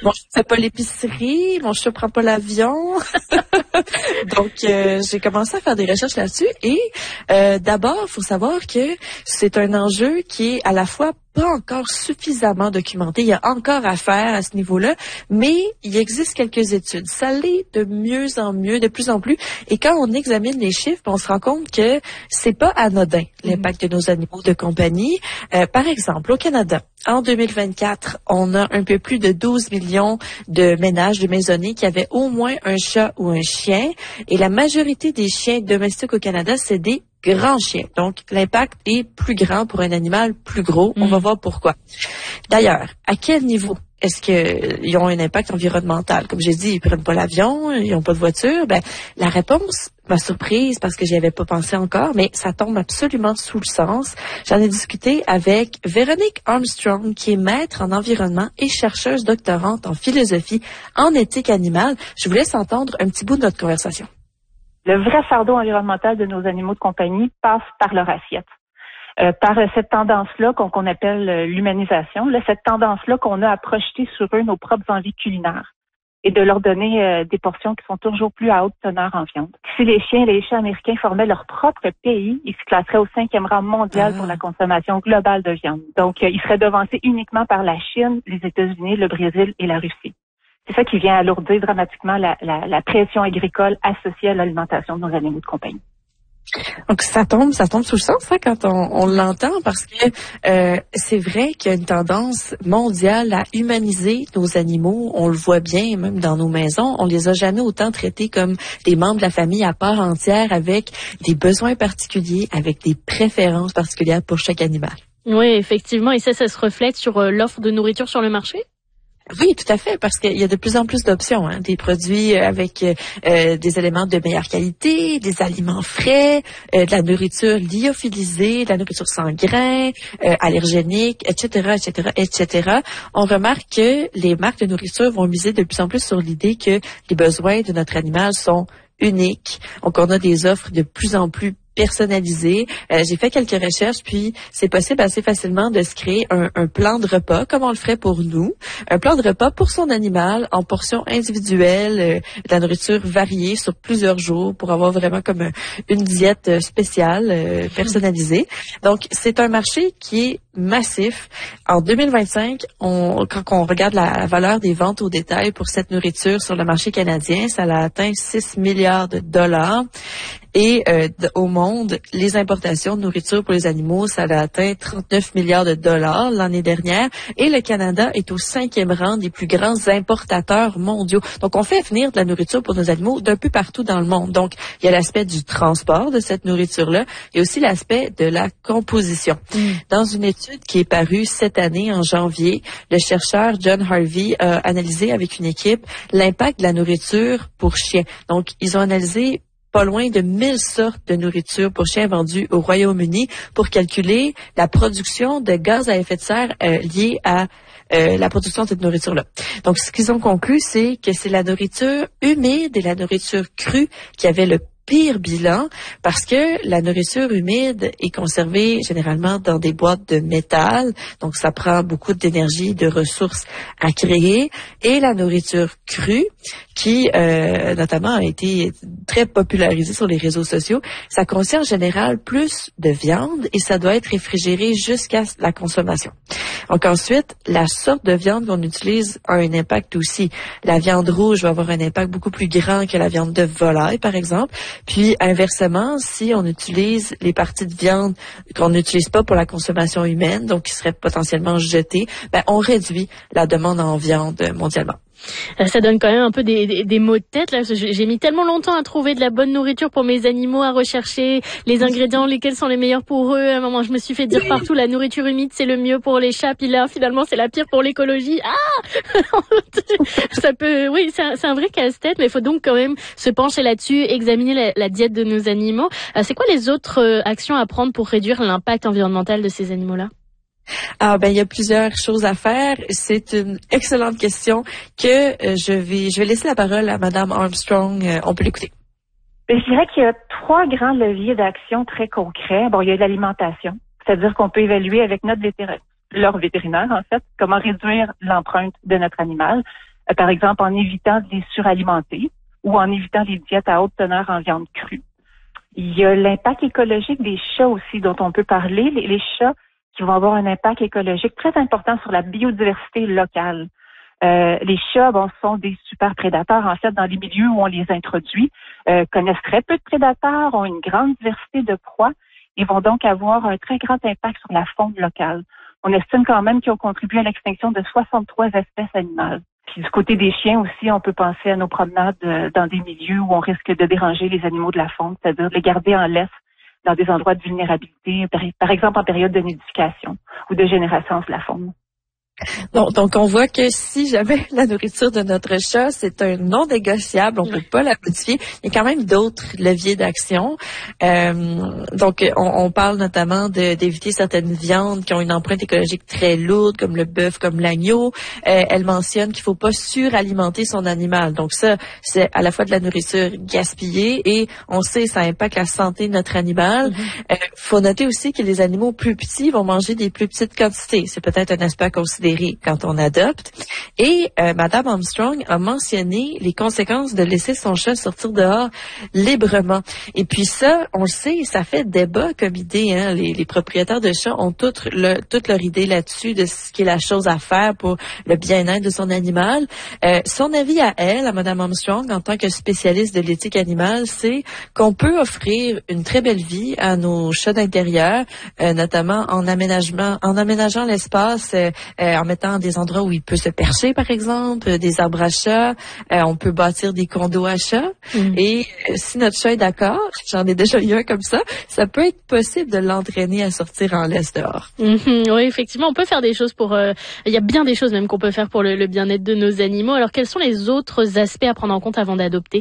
Mon chat fait pas l'épicerie, mon chat prend pas l'avion. Donc, j'ai commencé à faire des recherches là-dessus et d'abord, il faut savoir que c'est un enjeu qui est à la fois pas encore suffisamment documenté. Il y a encore à faire à ce niveau-là, mais il existe quelques études. Ça l'est de mieux en mieux, de plus en plus. Et quand on examine les chiffres, on se rend compte que c'est pas anodin, l'impact de nos animaux de compagnie. Par exemple, au Canada, en 2024, on a un peu plus de 12 millions de ménages, de maisonnées qui avaient au moins un chat ou un chien. Et la majorité des chiens domestiques au Canada, c'est des grands chiens. Donc, l'impact est plus grand pour un animal plus gros. On va voir pourquoi. D'ailleurs, à quel niveau est-ce qu'ils ont un impact environnemental? Comme j'ai dit, ils prennent pas l'avion, ils n'ont pas de voiture. Ben, la réponse m'a surprise parce que j'y avais pas pensé encore, mais ça tombe absolument sous le sens. J'en ai discuté avec Véronique Armstrong, qui est maître en environnement et chercheuse doctorante en philosophie en éthique animale. Je vous laisse entendre un petit bout de notre conversation. Le vrai fardeau environnemental de nos animaux de compagnie passe par leur assiette. Par cette tendance-là qu'on appelle l'humanisation, cette tendance-là qu'on a à projeter sur eux nos propres envies culinaires et de leur donner des portions qui sont toujours plus à haute teneur en viande. Si les chiens et les chats américains formaient leur propre pays, ils se classeraient au 5e rang mondial pour la consommation globale de viande. Donc, ils seraient devancés uniquement par la Chine, les États-Unis, le Brésil et la Russie. C'est ça qui vient alourdir dramatiquement la pression agricole associée à l'alimentation de nos animaux de compagnie. Donc ça tombe sous le sens quand on l'entend, parce que c'est vrai qu'il y a une tendance mondiale à humaniser nos animaux. On le voit bien même dans nos maisons. On les a jamais autant traités comme des membres de la famille à part entière, avec des besoins particuliers, avec des préférences particulières pour chaque animal. Oui, effectivement. Et ça se reflète sur l'offre de nourriture sur le marché? Oui, tout à fait, parce qu'il y a de plus en plus d'options, des produits avec des éléments de meilleure qualité, des aliments frais, de la nourriture lyophilisée, de la nourriture sans grains, allergénique, etc., etc., etc. On remarque que les marques de nourriture vont miser de plus en plus sur l'idée que les besoins de notre animal sont uniques. Donc, on a des offres de plus en plus personnalisé. J'ai fait quelques recherches, puis c'est possible assez facilement de se créer un plan de repas, comme on le ferait pour nous. Un plan de repas pour son animal, en portions individuelles, de la nourriture variée sur plusieurs jours, pour avoir vraiment comme une diète spéciale, personnalisée. Donc, c'est un marché qui est massif. En 2025, quand on regarde la valeur des ventes au détail pour cette nourriture sur le marché canadien, ça a atteint 6 milliards de dollars. Et au monde, les importations de nourriture pour les animaux, ça a atteint 39 milliards de dollars l'année dernière. Et le Canada est au 5e rang des plus grands importateurs mondiaux. Donc, on fait venir de la nourriture pour nos animaux d'un peu partout dans le monde. Donc, il y a l'aspect du transport de cette nourriture-là et aussi l'aspect de la composition. Dans une étude qui est parue cette année, en janvier, le chercheur John Harvey a analysé avec une équipe l'impact de la nourriture pour chiens. Donc, ils ont analysé pas loin de 1000 sortes de nourriture pour chiens vendues au Royaume-Uni pour calculer la production de gaz à effet de serre liée à la production de cette nourriture-là. Donc, ce qu'ils ont conclu, c'est que c'est la nourriture humide et la nourriture crue qui avait le pire bilan, parce que la nourriture humide est conservée généralement dans des boîtes de métal, donc ça prend beaucoup d'énergie, de ressources à créer, et la nourriture crue, qui notamment a été très popularisée sur les réseaux sociaux, ça contient en général plus de viande et ça doit être réfrigéré jusqu'à la consommation. Donc ensuite, la sorte de viande qu'on utilise a un impact aussi. La viande rouge va avoir un impact beaucoup plus grand que la viande de volaille, par exemple. Puis inversement, si on utilise les parties de viande qu'on n'utilise pas pour la consommation humaine, donc qui seraient potentiellement jetées, on réduit la demande en viande mondialement. Ça donne quand même un peu des maux de tête là. J'ai mis tellement longtemps à trouver de la bonne nourriture pour mes animaux, à rechercher les ingrédients, lesquels sont les meilleurs pour eux. À un moment, je me suis fait dire partout la nourriture humide c'est le mieux pour les chats, puis là finalement c'est la pire pour l'écologie. Ça peut, oui, c'est un vrai casse-tête, mais il faut donc quand même se pencher là-dessus, examiner la diète de nos animaux. C'est quoi les autres actions à prendre pour réduire l'impact environnemental de ces animaux-là? Il y a plusieurs choses à faire. C'est une excellente question que je vais laisser la parole à Madame Armstrong. On peut l'écouter. Je dirais qu'il y a 3 grands leviers d'action très concrets. Bon, il y a l'alimentation, c'est-à-dire qu'on peut évaluer avec leur vétérinaire, en fait, comment réduire l'empreinte de notre animal. par exemple en évitant de les suralimenter ou en évitant les diètes à haute teneur en viande crue. Il y a l'impact écologique des chats aussi dont on peut parler. Les chats qui vont avoir un impact écologique très important sur la biodiversité locale. Les chats, sont des super prédateurs, en fait, dans les milieux où on les introduit, connaissent très peu de prédateurs, ont une grande diversité de proies et vont donc avoir un très grand impact sur la faune locale. On estime quand même qu'ils ont contribué à l'extinction de 63 espèces animales. Puis du côté des chiens aussi, on peut penser à nos promenades dans des milieux où on risque de déranger les animaux de la faune, c'est-à-dire de les garder en laisse dans des endroits de vulnérabilité, par exemple en période de nidification ou de générescence de la faune. Donc, on voit que si jamais la nourriture de notre chat, c'est un non négociable, on peut pas la modifier. Il y a quand même d'autres leviers d'action. Donc, on parle notamment d'éviter certaines viandes qui ont une empreinte écologique très lourde, comme le bœuf, comme l'agneau. Elle mentionne qu'il faut pas suralimenter son animal. Donc ça, c'est à la fois de la nourriture gaspillée et on sait ça impacte la santé de notre animal. Faut noter aussi que les animaux plus petits vont manger des plus petites quantités. C'est peut-être un aspect à considérer quand on adopte. Et Madame Armstrong a mentionné les conséquences de laisser son chat sortir dehors librement. Et puis ça, on le sait, ça fait débat comme idée. Hein? Les propriétaires de chats ont toute leur idée là-dessus de ce qui est la chose à faire pour le bien-être de son animal. Son avis à elle, à Madame Armstrong, en tant que spécialiste de l'éthique animale, c'est qu'on peut offrir une très belle vie à nos chats d'intérieur, notamment en aménageant l'espace, en mettant des endroits où il peut se percher, par exemple, des arbres à chat. On peut bâtir des condos à chat. Et si notre chat est d'accord, j'en ai déjà eu un comme ça peut être possible de l'entraîner à sortir en laisse dehors. Oui, effectivement, on peut faire des choses il y a bien des choses même qu'on peut faire pour le bien-être de nos animaux. Alors, quels sont les autres aspects à prendre en compte avant d'adopter?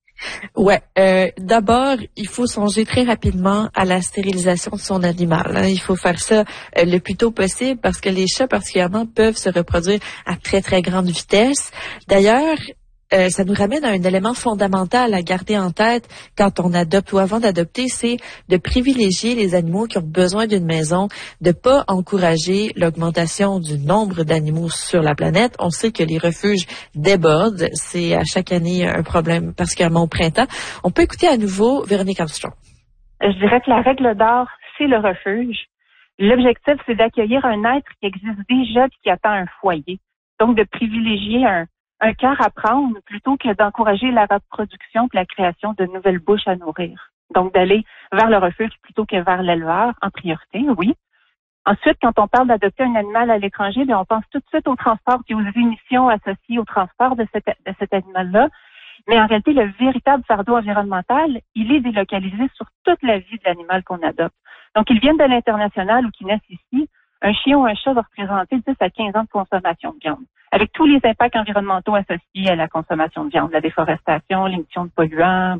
Ouais, d'abord, il faut songer très rapidement à la stérilisation de son animal. Hein. Il faut faire ça le plus tôt possible parce que les chats particulièrement peuvent se reproduire à très très grande vitesse. D'ailleurs, ça nous ramène à un élément fondamental à garder en tête quand on adopte ou avant d'adopter, c'est de privilégier les animaux qui ont besoin d'une maison, de pas encourager l'augmentation du nombre d'animaux sur la planète. On sait que les refuges débordent. C'est à chaque année un problème, particulièrement au printemps. On peut écouter à nouveau Véronique Armstrong. Je dirais que la règle d'or, c'est le refuge. L'objectif, c'est d'accueillir un être qui existe déjà et qui attend un foyer. Donc, de privilégier un cœur à prendre plutôt que d'encourager la reproduction et la création de nouvelles bouches à nourrir. Donc, d'aller vers le refuge plutôt que vers l'éleveur en priorité, oui. Ensuite, quand on parle d'adopter un animal à l'étranger, on pense tout de suite au transport et aux émissions associées au transport de cet animal-là. Mais en réalité, le véritable fardeau environnemental, il est délocalisé sur toute la vie de l'animal qu'on adopte. Donc, qu'ils viennent de l'international ou qu'ils naissent ici, un chien ou un chat va représenter 10 à 15 ans de consommation de viande, avec tous les impacts environnementaux associés à la consommation de viande, la déforestation, l'émission de polluants.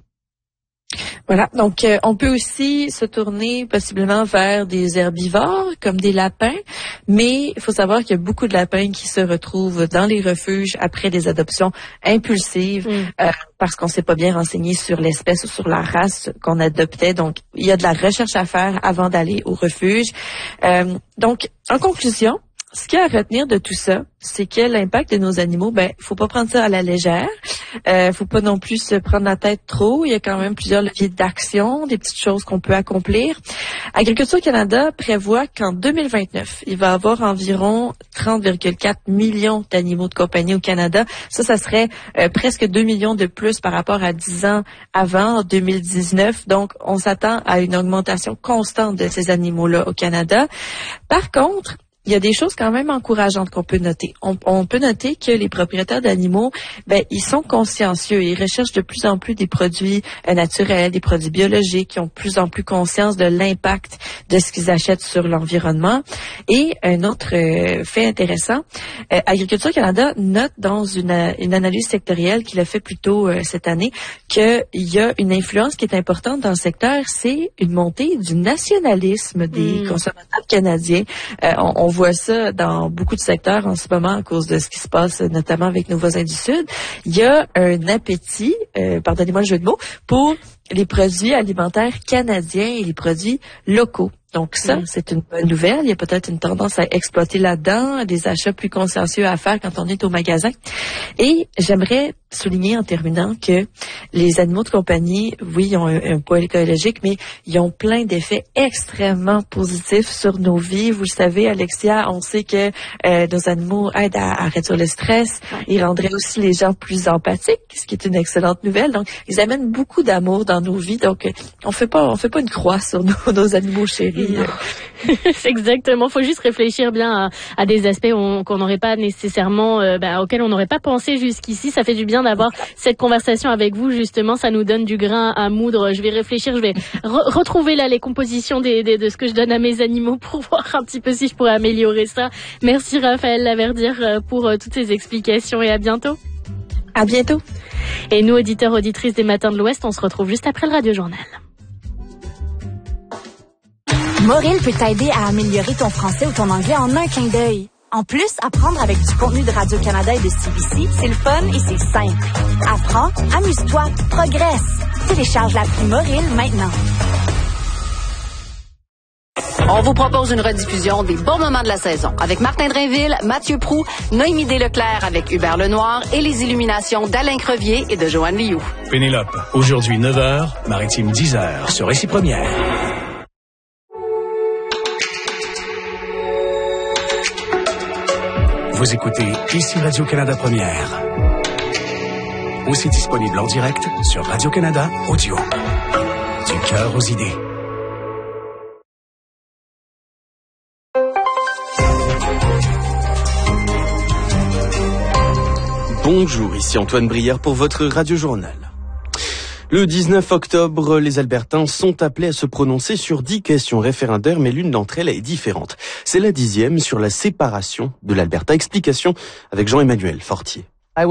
Voilà, donc on peut aussi se tourner possiblement vers des herbivores comme des lapins, mais il faut savoir qu'il y a beaucoup de lapins qui se retrouvent dans les refuges après des adoptions impulsives parce qu'on s'est pas bien renseigné sur l'espèce ou sur la race qu'on adoptait. Donc, il y a de la recherche à faire avant d'aller au refuge. Donc, en conclusion, ce qu'il y a à retenir de tout ça, c'est que l'impact de nos animaux, faut pas prendre ça à la légère. Faut pas non plus se prendre la tête trop. Il y a quand même plusieurs leviers d'action, des petites choses qu'on peut accomplir. Agriculture Canada prévoit qu'en 2029, il va y avoir environ 30,4 millions d'animaux de compagnie au Canada. Ça serait presque 2 millions de plus par rapport à 10 ans avant, en 2019. Donc, on s'attend à une augmentation constante de ces animaux-là au Canada. Par contre, il y a des choses quand même encourageantes qu'on peut noter. On peut noter que les propriétaires d'animaux, ils sont consciencieux. Ils recherchent de plus en plus des produits naturels, des produits biologiques, qui ont de plus en plus conscience de l'impact de ce qu'ils achètent sur l'environnement. Et un autre fait intéressant, Agriculture Canada note dans une analyse sectorielle qu'il a fait plus tôt cette année qu'il y a une influence qui est importante dans le secteur, c'est une montée du nationalisme des consommateurs canadiens. On voit ça dans beaucoup de secteurs en ce moment à cause de ce qui se passe, notamment avec nos voisins du Sud. Il y a un appétit, pardonnez-moi le jeu de mots, pour les produits alimentaires canadiens et les produits locaux. Donc ça, c'est une bonne nouvelle. Il y a peut-être une tendance à exploiter là-dedans, des achats plus consciencieux à faire quand on est au magasin. Et j'aimerais souligner en terminant que les animaux de compagnie, oui, ils ont un poids écologique, mais ils ont plein d'effets extrêmement positifs sur nos vies. Vous le savez, Alexia, on sait que nos animaux aident à réduire le stress. Ils rendraient aussi les gens plus empathiques, ce qui est une excellente nouvelle. Donc, ils amènent beaucoup d'amour dans nos vies. Donc, on fait pas une croix sur nos animaux chéris. C'est exactement. Faut juste réfléchir bien à des aspects qu'on n'aurait pas nécessairement, auxquels on n'aurait pas pensé jusqu'ici. Ça fait du bien d'avoir cette conversation avec vous. Justement, ça nous donne du grain à moudre. Je vais réfléchir. Je vais retrouver là les compositions de ce que je donne à mes animaux pour voir un petit peu si je pourrais améliorer ça. Merci Raphaël Laverdière pour toutes ces explications et à bientôt. À bientôt. Et nous, auditeurs, auditrices des Matins de l'Ouest, on se retrouve juste après le Radio Journal. Moril peut t'aider à améliorer ton français ou ton anglais en un clin d'œil. En plus, apprendre avec du contenu de Radio-Canada et de CBC, c'est le fun et c'est simple. Apprends, amuse-toi, progresse. Télécharge l'appli Moril maintenant. On vous propose une rediffusion des bons moments de la saison avec Martin Drainville, Mathieu Proulx, Noémie Desleclerc avec Hubert Lenoir et les illuminations d'Alain Crevier et de Joanne Liou. Pénélope, aujourd'hui 9h, Maritime 10h sur Récit Première. Vous écoutez ici Radio-Canada Première. Aussi disponible en direct sur Radio-Canada Audio. Du cœur aux idées. Bonjour, ici Antoine Brière pour votre Radio-Journal. Le 19 octobre, les Albertains sont appelés à se prononcer sur 10 questions référendaires, mais l'une d'entre elles est différente. C'est la 10e sur la séparation de l'Alberta. Explication avec Jean-Emmanuel Fortier. Cette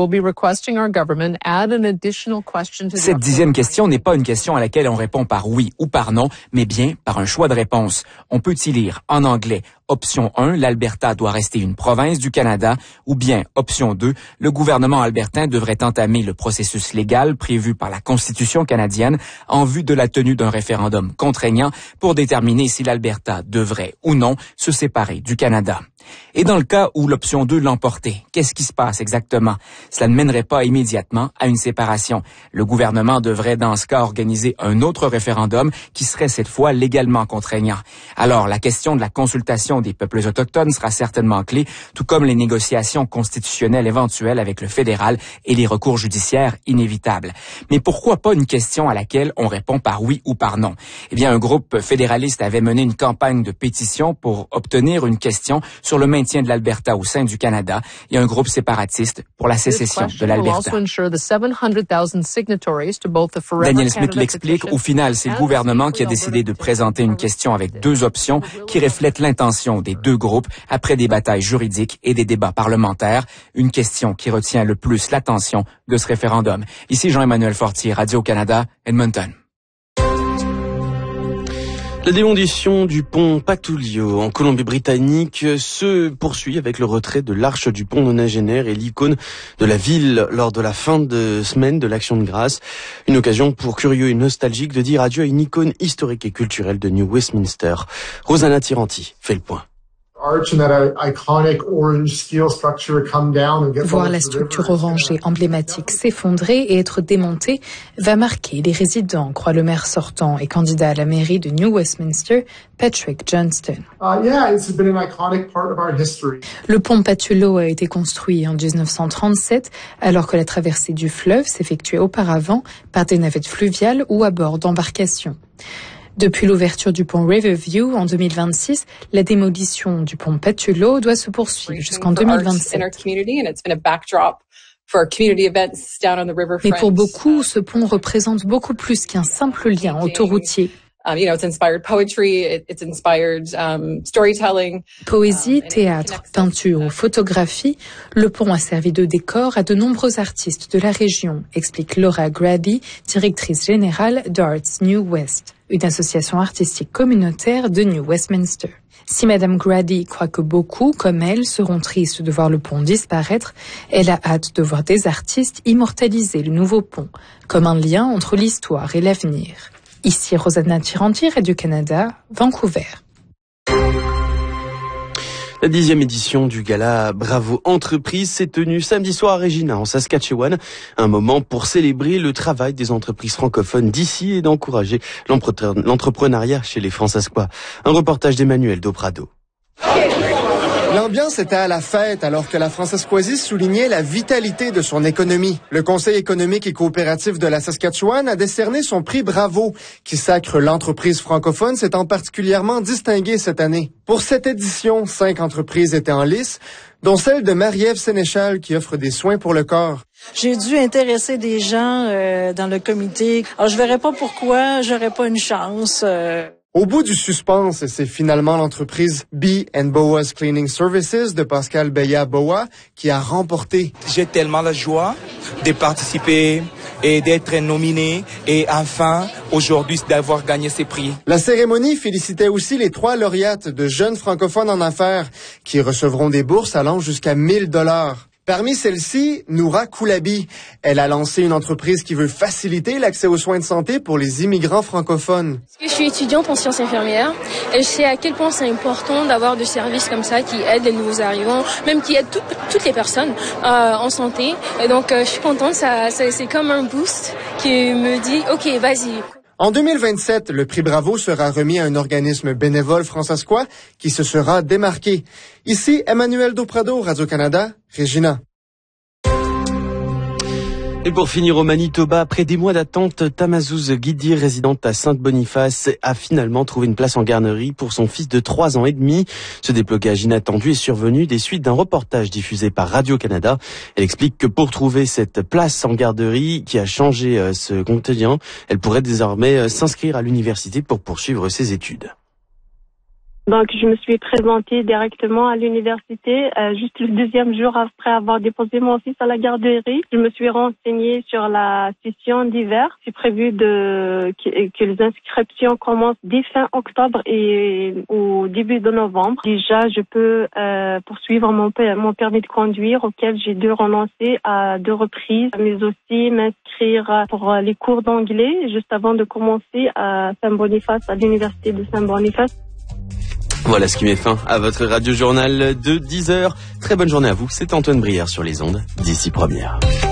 10e question n'est pas une question à laquelle on répond par oui ou par non, mais bien par un choix de réponse. On peut y lire en anglais option 1, l'Alberta doit rester une province du Canada, ou bien option 2, le gouvernement albertain devrait entamer le processus légal prévu par la Constitution canadienne en vue de la tenue d'un référendum contraignant pour déterminer si l'Alberta devrait ou non se séparer du Canada. Et dans le cas où l'option 2 l'emportait, qu'est-ce qui se passe exactement? Cela ne mènerait pas immédiatement à une séparation. Le gouvernement devrait dans ce cas organiser un autre référendum qui serait cette fois légalement contraignant. Alors, la question de la consultation des peuples autochtones sera certainement clé, tout comme les négociations constitutionnelles éventuelles avec le fédéral et les recours judiciaires inévitables. Mais pourquoi pas une question à laquelle on répond par oui ou par non? Eh bien, un groupe fédéraliste avait mené une campagne de pétition pour obtenir une question sur le maintien de l'Alberta au sein du Canada et un groupe séparatiste pour la sécession de l'Alberta. Daniel Smith l'explique, au final, c'est le gouvernement qui a décidé de présenter une question avec 2 options qui reflètent l'intention des 2 groupes après des batailles juridiques et des débats parlementaires, une question qui retient le plus l'attention de ce référendum. Ici Jean-Emmanuel Fortier, Radio-Canada, Edmonton. La démolition du pont Patulio en Colombie-Britannique se poursuit avec le retrait de l'arche du pont nonagénaire et l'icône de la ville lors de la fin de semaine de l'Action de grâce. Une occasion pour curieux et nostalgiques de dire adieu à une icône historique et culturelle de New Westminster. Rosanna Tiranti fait le point. Voir la structure orangée emblématique s'effondrer et être démontée va marquer les résidents, croit le maire sortant et candidat à la mairie de New Westminster, Patrick Johnston. Le pont Patullo a été construit en 1937, alors que la traversée du fleuve s'effectuait auparavant par des navettes fluviales ou à bord d'embarcations. Depuis l'ouverture du pont Riverview en 2026, la démolition du pont Patullo doit se poursuivre jusqu'en 2027. Mais pour beaucoup, ce pont représente beaucoup plus qu'un simple lien autoroutier. Poésie, théâtre, peinture ou photographie, le pont a servi de décor à de nombreux artistes de la région, explique Laura Grady, directrice générale d'Arts New West, une association artistique communautaire de New Westminster. Si Madame Grady croit que beaucoup, comme elle, seront tristes de voir le pont disparaître, elle a hâte de voir des artistes immortaliser le nouveau pont, comme un lien entre l'histoire et l'avenir. Ici Rosanna Tiranti, Radio-Canada, Vancouver. La 10e édition du gala Bravo Entreprise s'est tenue samedi soir à Regina, en Saskatchewan. Un moment pour célébrer le travail des entreprises francophones d'ici et d'encourager l'entrepreneuriat chez les Francescois. Un reportage d'Emmanuel Dobrado. L'ambiance était à la fête alors que la Francescoisie soulignait la vitalité de son économie. Le Conseil économique et coopératif de la Saskatchewan a décerné son prix Bravo, qui sacre l'entreprise francophone s'étant particulièrement distinguée cette année. Pour cette édition, 5 entreprises étaient en lice, dont celle de Marie-Ève Sénéchal qui offre des soins pour le corps. J'ai dû intéresser des gens dans le comité. Alors, je verrais pas pourquoi j'aurais pas une chance. Au bout du suspense, c'est finalement l'entreprise B & Boas Cleaning Services de Pascal Beya-Boa qui a remporté. J'ai tellement la joie de participer et d'être nominé et enfin, aujourd'hui, d'avoir gagné ces prix. La cérémonie félicitait aussi les 3 lauréates de jeunes francophones en affaires qui recevront des bourses allant jusqu'à 1 000 $. Parmi celles-ci, Noura Koulabi. Elle a lancé une entreprise qui veut faciliter l'accès aux soins de santé pour les immigrants francophones. Je suis étudiante en sciences infirmières et je sais à quel point c'est important d'avoir des services comme ça qui aident les nouveaux arrivants, même qui aident toutes les personnes en santé. Et donc, je suis contente, c'est comme un boost qui me dit « Ok, vas-y ». En 2027, le prix Bravo sera remis à un organisme bénévole francescois qui se sera démarqué. Ici, Emmanuel Dobrado, Radio-Canada, Regina. Et pour finir au Manitoba, après des mois d'attente, Tamazouz Guidi, résidente à Saint-Boniface, a finalement trouvé une place en garderie pour son fils de 3 ans et demi. Ce déblocage inattendu est survenu des suites d'un reportage diffusé par Radio-Canada. Elle explique que pour trouver cette place en garderie qui a changé ce quotidien, elle pourrait désormais s'inscrire à l'université pour poursuivre ses études. Donc, je me suis présentée directement à l'université, juste le 2e jour après avoir déposé mon fils à la garderie. Je me suis renseignée sur la session d'hiver. C'est prévu que les inscriptions commencent dès fin octobre et au début de novembre. Déjà, je peux poursuivre mon permis de conduire auquel j'ai dû renoncer à 2 reprises, mais aussi m'inscrire pour les cours d'anglais juste avant de commencer à Saint-Boniface, à l'université de Saint-Boniface. Voilà ce qui met fin à votre radio-journal de 10h. Très bonne journée à vous, c'est Antoine Brière sur les ondes d'ici première.